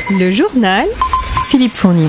Le journal Philippe Fournier.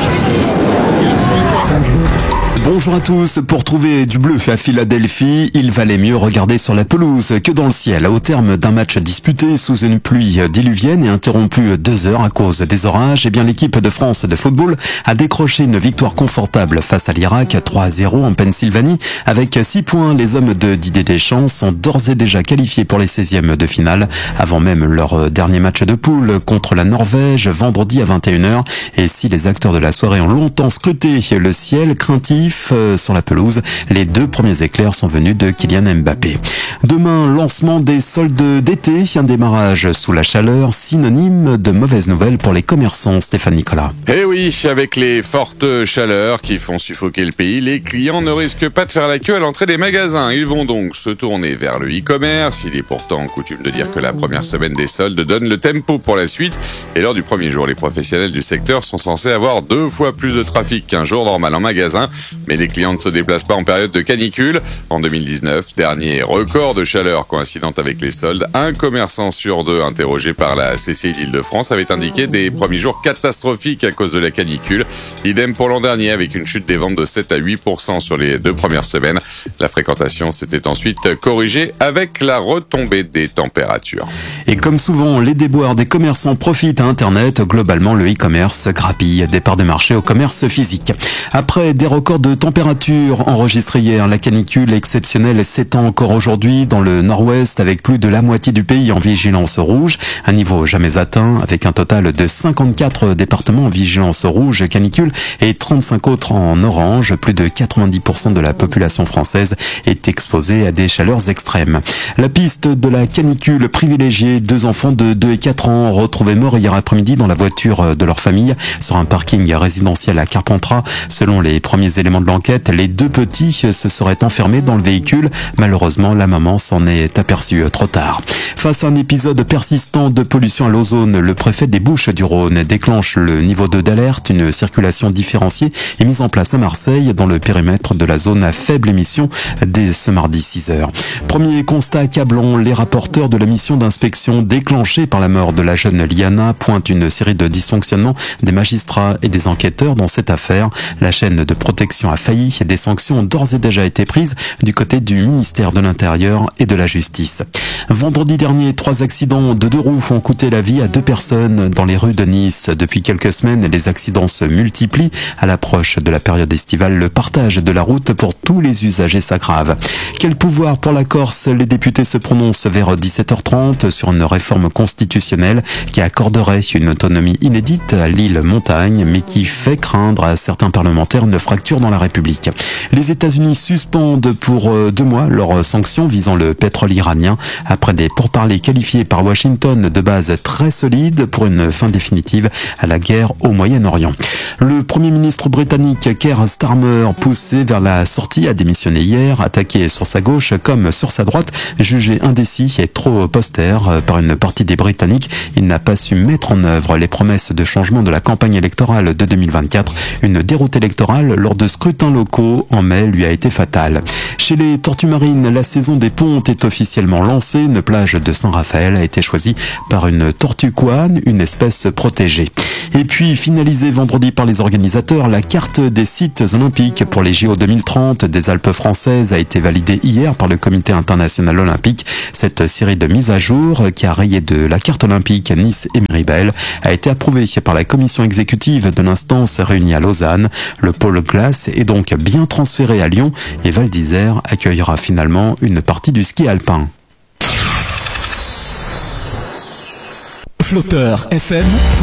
Bonjour à tous. Pour trouver du bleu à Philadelphie, il valait mieux regarder sur la pelouse que dans le ciel. Au terme d'un match disputé sous une pluie diluvienne et interrompu 2 heures à cause des orages, l'équipe de France de football a décroché une victoire confortable face à l'Irak, 3-0 en Pennsylvanie. Avec 6 points, les hommes de Didier Deschamps sont d'ores et déjà qualifiés pour les 16e de finale, avant même leur dernier match de poule contre la Norvège, vendredi à 21h. Et si les acteurs de la soirée ont longtemps scruté le ciel craintif sur la pelouse, les 2 premiers éclairs sont venus de Kylian Mbappé. Demain, lancement des soldes d'été, un démarrage sous la chaleur, synonyme de mauvaises nouvelles pour les commerçants. Stéphane Nicolas. Eh oui, avec les fortes chaleurs qui font suffoquer le pays, les clients ne risquent pas de faire la queue à l'entrée des magasins. Ils vont donc se tourner vers le e-commerce. Il est pourtant coutume de dire que la première semaine des soldes donne le tempo pour la suite. Et lors du premier jour, les professionnels du secteur sont censés avoir 2 fois plus de trafic qu'un jour normal en magasin. Mais les clients ne se déplacent pas en période de canicule. En 2019, dernier record de chaleur coïncidant avec les soldes, un commerçant sur 2 interrogé par la CCI d'Île-de-France avait indiqué des premiers jours catastrophiques à cause de la canicule. Idem pour l'an dernier avec une chute des ventes de 7 à 8% sur les 2 premières semaines. La fréquentation s'était ensuite corrigée avec la retombée des températures. Et comme souvent, les déboires des commerçants profitent à Internet. Globalement, le e-commerce grappille des parts de marché au commerce physique. Après des records de température enregistrés hier, la canicule exceptionnelle s'étend encore aujourd'hui dans le nord-ouest avec plus de la moitié du pays en vigilance rouge, un niveau jamais atteint avec un total de 54 départements en vigilance rouge canicule et 35 autres en orange. Plus de 90% de la population française est exposée à des chaleurs extrêmes. La piste de la canicule privilégiée, 2 enfants de 2 et 4 ans retrouvés morts hier après-midi dans la voiture de leur famille sur un parking résidentiel à Carpentras. Selon les premiers éléments de l'enquête, les 2 petits se seraient enfermés dans le véhicule. Malheureusement, la maman s'en est aperçue trop tard. Face à un épisode persistant de pollution à l'ozone, le préfet des Bouches-du-Rhône déclenche le niveau 2 d'alerte. Une circulation différenciée est mise en place à Marseille dans le périmètre de la zone à faible émission dès ce mardi 6h. Premier constat accablant, les rapporteurs de la mission d'inspection déclenchée par la mort de la jeune Liana pointent une série de dysfonctionnements des magistrats et des enquêteurs dans cette affaire. La chaîne de protection a failli et des sanctions ont d'ores et déjà été prises du côté du ministère de l'Intérieur et de la Justice. Vendredi dernier, 3 accidents de 2 roues ont coûté la vie à 2 personnes dans les rues de Nice. Depuis quelques semaines, les accidents se multiplient. À l'approche de la période estivale, le partage de la route pour tous les usagers s'aggrave. Quel pouvoir pour la Corse? Les députés se prononcent vers 17h30 sur une réforme constitutionnelle qui accorderait une autonomie inédite à l'île-montagne, mais qui fait craindre à certains parlementaires une fracture dans la République. Les États-Unis suspendent pour 2 mois leurs sanctions visant le pétrole iranien après des pourparlers qualifiés par Washington de base très solides pour une fin définitive à la guerre au Moyen-Orient. Le Premier ministre britannique Keir Starmer, poussé vers la sortie, a démissionné hier, attaqué sur sa gauche comme sur sa droite, jugé indécis et trop austère par une partie des Britanniques. Il n'a pas su mettre en œuvre les promesses de changement de la campagne électorale de 2024. Une déroute électorale lors de scrutins locaux en mai lui a été fatale. Chez les tortues marines, la saison des pontes est officiellement lancée. Une plage de Saint-Raphaël a été choisie par une tortue couane, une espèce protégée. Et puis, finalisée vendredi par les organisateurs, la carte des sites olympiques pour les JO 2030 des Alpes françaises a été validée hier par le Comité international olympique. Cette série de mises à jour, qui a rayé de la carte olympique Nice et Méribel, a été approuvée par la commission exécutive de l'instance réunie à Lausanne. Le pôle glace est donc bien transféré à Lyon et Val d'Isère accueillera finalement une partie du ski alpin. Flotteur FM